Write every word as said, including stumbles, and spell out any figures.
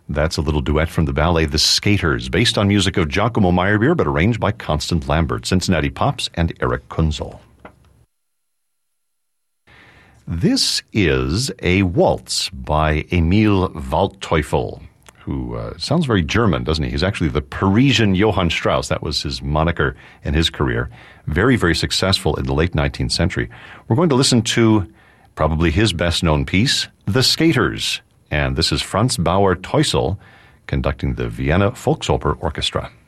That's a little duet from the ballet The Skaters, based on music of Giacomo Meyerbeer, but arranged by Constant Lambert, Cincinnati Pops, and Eric Kunzel. This is a waltz by Emil Waldteufel, who uh, sounds very German, doesn't he? He's actually the Parisian Johann Strauss. That was his moniker in his career. Very, very successful in the late nineteenth century. We're going to listen to probably his best-known piece, The Skaters. And this is Franz Bauer Teusel conducting the Vienna Volksoper Orchestra.